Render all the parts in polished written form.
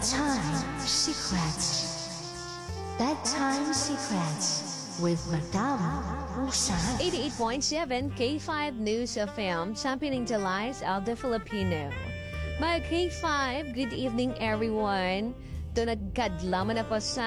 Bedtime Secrets. Bedtime Secrets with Madam Usan. 88.7 K5 News FM, championing the lives of the Filipino. Mga K5, good evening everyone. Doon nagkadlaman ako sa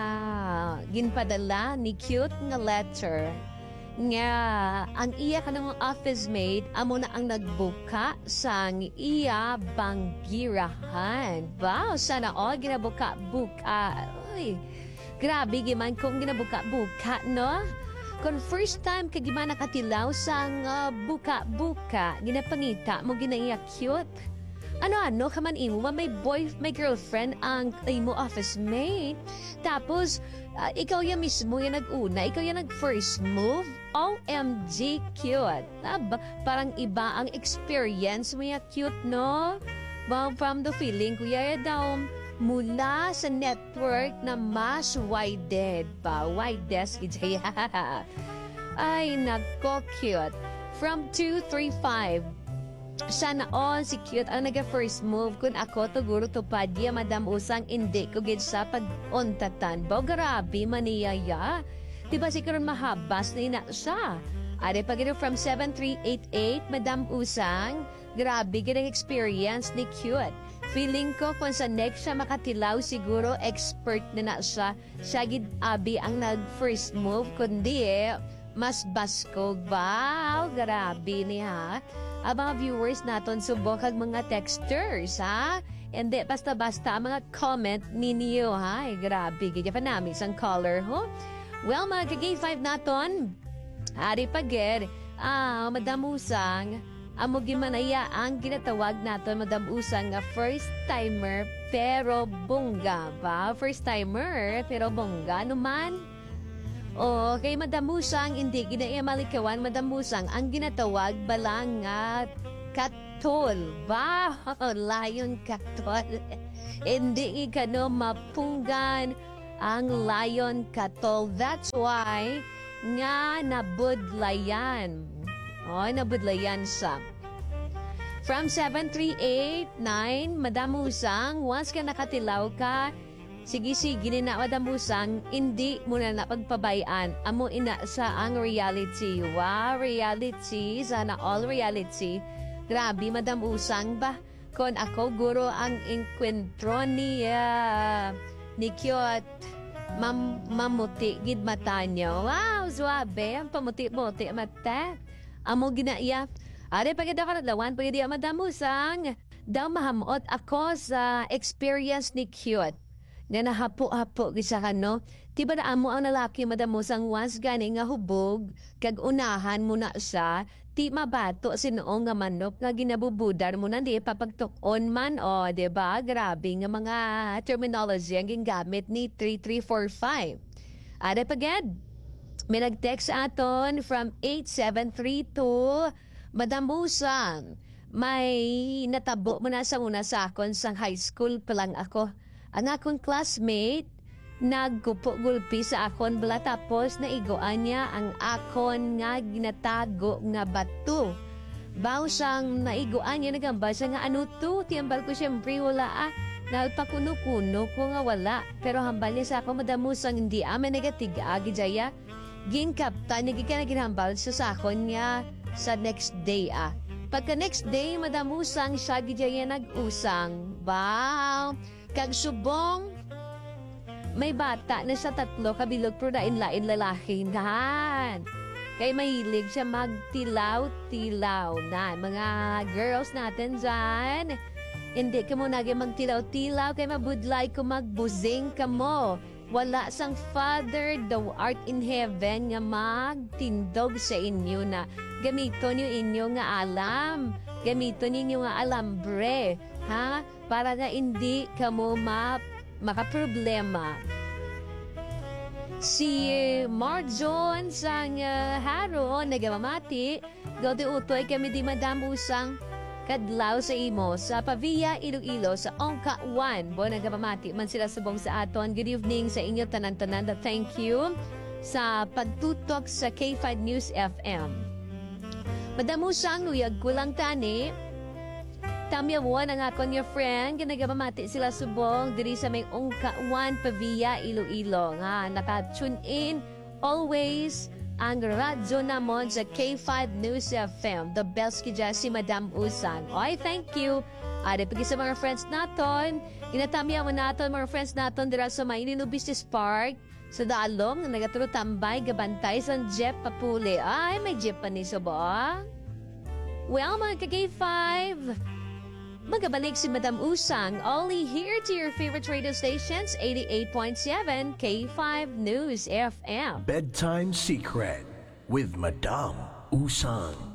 ginpadala ni cute nga letter nga ang iya kanang office mate amo na ang nagbuka sa iya banggirahan. Wow, sana all ginabuka-buka. Uy, grabe giman kung ginabuka-buka, no? Kung first time ka gimana nakatilaw sa buka-buka, ginapangita mo ginaiya cute. Ano kaman imo may girlfriend ang imo office mate. Tapos ikaw ya mismo yung nag-una, ikaw yung nag-first move. OMG cute. Parang iba ang experience mo ya cute, no? From the feeling kuya daw mula sa network na mas widest gidya. Ay nako cute. From 235 sana all si cute ang naga-first move kun ako tuguro tupad ya Madam Usang hindi ko gid sa pag-ontatan. Bo grabe maniyaya. Diba si karon mahabas na ina siya. Are pagino from 7388 Madam Usang, grabe gid ang experience ni cute. Feeling ko kung sa next siya makatilaw siguro expert na siya. Siya gid abi ang nag-first move kundi mas baskog. Wow, grabe niya. Ang mga viewers naton subok ang mga texters, ha? Hindi, basta-basta ang mga comment ninyo, ha? Grabe, ganyan pa namin isang caller, ho? Well, mga kagay 5 naton, hari pagir, Madam Usang, amo gimanaya ang ginatawag naton, Madam Usang, nga first-timer pero bongga, ba? First-timer pero bongga, naman? O, kay Madam Musang, hindi ginaya malikawan, Madam Musang, ang ginatawag balang katol. Wow, lion katol. Hindi ikano mapunggan ang lion katol. That's why nga nabudlayan. O, nabudlayan siya. From 7389, Madam Musang, once ka nakatilaw ka, sige na Madam Musang, hindi mo na napagpabayaan. Amo ina sa ang reality. Wow, reality. Sana all reality. Grabe, Madam Usang ba? Kon ako, guro ang enkwentro ni cute. Mamuti, gid mata niyo. Wow, suabe. Ang pamuti-muti mata. Amo ginaiya. Are, pagod ako nalawan, pagod Madam Usang. Daw mahamot ako sa experience ni cute. Na nahapo-hapo gisa ka, no? Tiba na amo ang lalaki, Madam Musang, once gani nga hubog, kag unahan mo na siya, ti mabato sinoong nga manok nga ginabubudar mo na di papagtukon man, o, diba? Grabe nga mga terminology ang gingamit ni 3345. Ada pagad, may nag-text aton from 8732, Madam Musang, may natabo mo na sa una sa akon sa high school pa lang ako. Ang akong classmate, naggupo-gulpi sa akon bala tapos naigoan niya ang akon nga ginatago nga bato. Baw siyang naigoan niya nagamba siya nga ano to, tiyambal ko siyempre wala nagpakuno-kuno ko nga wala. Pero hambal niya sa ako, Madam Musang, hindi amin negatiga, gijaya. Ginkapta, nagika na ginhambal siya sa akon niya sa next day Pagka next day, Madam Musang, siya gijaya nag-usang. Wow! Kag subong, may bata na sa 3 kabilog pero lain lalaki nahan. Kay mahilig siya magtilaw-tilaw na. Mga girls natin dyan, hindi ka mo naging magtilaw-tilaw kay mabudlay ko magbuzing ka mo. Wala sang Father thou art in heaven nga magtindog sa inyo na gamiton niyo inyo nga alam. Gamiton ninyo nga alambre. Ha? Para nga hindi ka mo makaproblema. Si Marjon sang haro nagamamati, gawdi utoy kami di Madam Usang kadlaw sa imo sa Pavia, Iloilo sa Ongka 1. Bo nagamamati man sila subong sa aton. Good evening sa inyo tanan-tanan. Thank you sa pagtutok sa K5 News FM. Madam Usang, uyag ko lang tani. Tamyawan ang akon your friend. Ginagabamati sila subong. Diri sa may Ungkawan, Pavia, Iloilo. Nga, naka-tune in always ang radyo namon sa K5 News FM. The best kidya si Madam Usang. Oy, thank you. Ari, pagi sa mga friends naton. Inatamyawan naton mga friends naton dira sa Maynino Business Park. Sa Dalong, nagaturo tambay, gabantay sa jeep papuli. Ay, may jeep pa ni subong. Well, mga ka-K5, magabalik si Madam Usang, only here to your favorite radio stations, 88.7 K5 News FM. Bedtime Secret with Madame Usang.